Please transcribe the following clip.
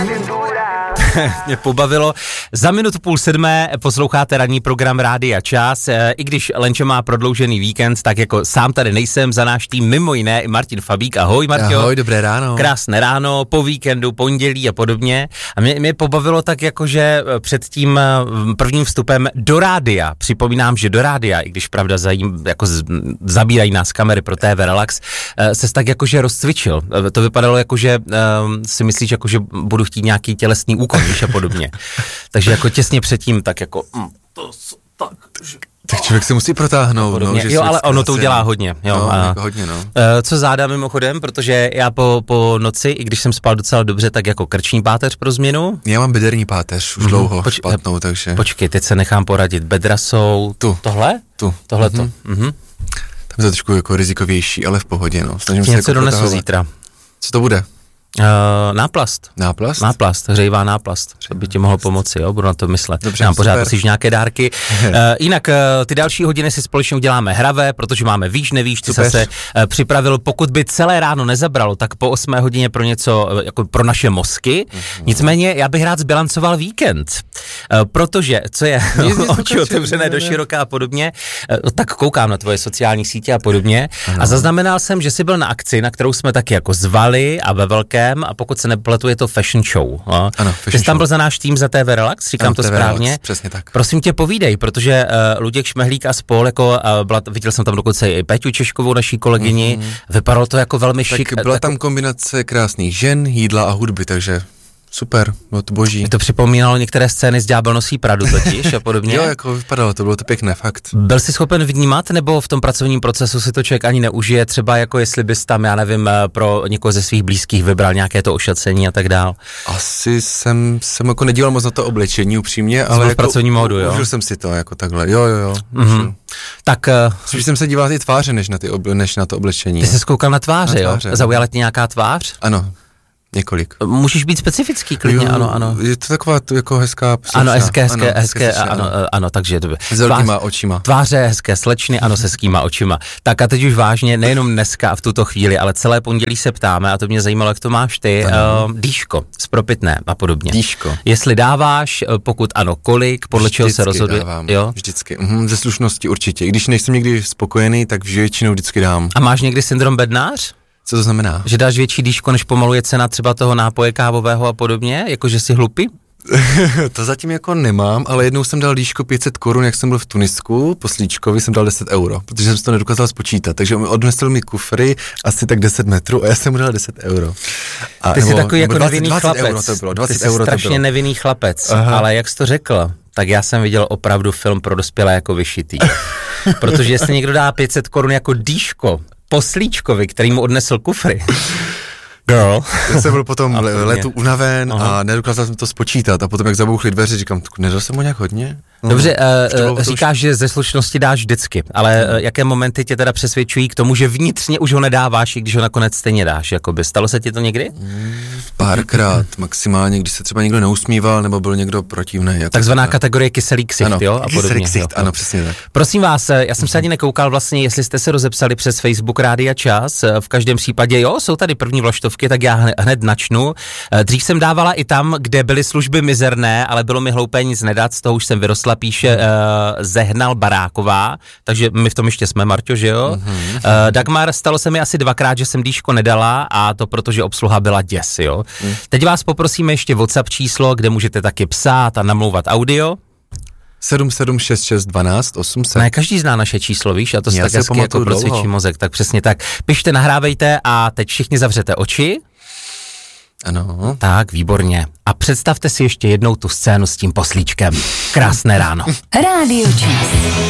Mě pobavilo. Za 6:30 posloucháte ranní program Rádia Čas. I když Lenčo má prodloužený víkend, tak jako sám tady nejsem, za náš tým mimo jiné i Martin Fabík. Ahoj, Marťo. Ahoj, dobré ráno. Krásné ráno, po víkendu, pondělí a podobně. A mě pobavilo tak jako, že před tím prvním vstupem do rádia, připomínám, že do rádia, i když pravda jako zabírají nás kamery pro TV Relax, ses tak jakože rozcvičil. To vypadalo jako, že si myslíš, jako, že budu chtít nějaký tělesný úkon, víš, a podobně. Takže jako těsně předtím, tak jako tak člověk se musí protáhnout. No, jo, ale ono to udělá hodně. Jo, no, jako hodně, no. Co záda mimochodem, protože já po noci, i když jsem spal docela dobře, tak jako krční páteř pro změnu. Já mám bederní páteř už dlouho špatnou, takže... Počkej, teď se nechám poradit. Bedra jsou... Tohle? Tohleto. Mm-hmm. Tam je to trošku jako rizikovější, ale v pohodě, no. Snažím se něco jako donesu zítra. Co to bude? Náplast. Náplast, hřejivá náplast. To by ti mohlo pomoci, jo, budu na to myslet. Dobře, nám pořád musíš nějaké dárky. Jinak ty další hodiny si společně uděláme hravé, protože máme víš, nevíš, ty se připravil, pokud by celé ráno nezabralo, tak po 8 hodině pro něco, jako pro naše mozky. Nicméně já bych rád zbilancoval víkend, protože, co je oči otevřené do široká a podobně, tak koukám na tvoje sociální sítě a podobně a zaznamenal jsem, že jsi byl na akci, na kterou jsme taky jako zvali a ve velké. A pokud se nepletu, je to fashion show. Ano, fashion Ty jsi tam byl za náš tým za TV Relax, říkám ano, to TV správně. Relax, přesně tak. Prosím tě, povídej, protože Luděk Šmehlík a spol, jako viděl jsem tam dokonce i Peťu Češkovou, naší kolegyni, vypadalo to jako velmi šik. Tak byla tam kombinace krásných žen, jídla a hudby, takže super, bylo to boží. Mi to připomínalo některé scény z Ďábel nosí Pradu totiž a podobně. Jo, jako vypadalo, to bylo to pěkné, fakt. Byl jsi schopen vnímat, nebo v tom pracovním procesu si to člověk ani neužije, třeba jako jestli bys tam, já nevím, pro někoho ze svých blízkých vybral nějaké to ošacení a tak dál? Asi jsem jako nedíval moc na to oblečení upřímně, ale jako v pracovním módu, jo? Užil jsem si to jako takhle, jo. Mm-hmm. Tak... Spíš jsem se díval na ty tváře, než na to oblečení. Ty jsi koukal na tváře, jo? Zaujala tě nějaká tvář? Ano. Několik. Můžeš být specifický klidně, jo, ano. Je to taková jako hezká slečna. Ano, hezké, ano, takže to by. S velkýma očima. Tváře hezké slečny, ano, se hezkýma očima. Tak a teď už vážně, nejenom dneska a v tuto chvíli, ale celé pondělí se ptáme, a to mě zajímalo, jak to máš ty, dýško, spropitné a podobně. Dýško. Jestli dáváš, pokud ano, kolik, podle čeho se rozhoduje? Dávám, jo? Vždycky, ze slušnosti určitě. I když nejsem někdy spokojený, tak většinou vždycky dám. A máš někdy syndrom bednář? Co to znamená? Že dáš větší dýško, než pomalu je cena třeba toho nápoje kávového a podobně? Jakože jsi hlupý? To zatím jako nemám, ale jednou jsem dal dýško 500 korun, jak jsem byl v Tunisku, poslíčkovi jsem dal 10 euro, protože jsem si to nedokázal spočítat, takže odnesl mi kufry asi tak 10 metrů a já jsem mu dal 10 euro. A ty jsi takový jako nevinný 20 chlapec. Euro to bylo, 20 ty jsi euro strašně to bylo. Nevinný chlapec, ale jak jsi to řekl, tak já jsem viděl opravdu film pro dospělé jako vyšitý. Protože jestli někdo dá 500 korun jako dýško poslíčkovi, který mu odnesl kufry. Girl. Já jsem byl potom letu unaven a nedokázal jsem to spočítat a potom jak zabouchly dveře, říkám, nedal jsem mu nějak hodně? Dobře, říkáš, že ze slušnosti dáš vždycky, ale jaké momenty tě teda přesvědčují k tomu, že vnitřně už ho nedáváš, i když ho nakonec stejně dáš, jakoby. Stalo se ti to někdy? Párkrát, maximálně, když se třeba někdo neusmíval, nebo byl někdo protivný. Jako takzvaná kategorie kyselý ksicht, jo? A podobně. Ksicht, ano, přesně tak. Prosím vás, já jsem se ani nekoukal vlastně, jestli jste se rozepsali přes Facebook Rádia Čas, v každém případě, jo, jsou tady první vlaštovky, tak já hned načnu. Dřív jsem dávala i tam, kde byly služby mizerné, ale bylo mi hloupé nic nedat, z toho už jsem vyrostla, píše Zehnal Baráková, takže my v tom ještě jsme, Marťo, že jo? Dagmar, stalo se mi asi 2krát, že jsem dýško nedala a to protože obsluha byla děs, jo? Teď vás poprosíme ještě WhatsApp číslo, kde můžete taky psát a namlouvat audio. 776612 800. Ne, každý zná naše číslo, víš, a to se tak hezky jako procvičí mozek, tak přesně tak. Pište, nahrávejte a teď všichni zavřete oči. Ano. Tak, výborně. A představte si ještě jednou tu scénu s tím poslíčkem. Krásné ráno. Rádio Čas.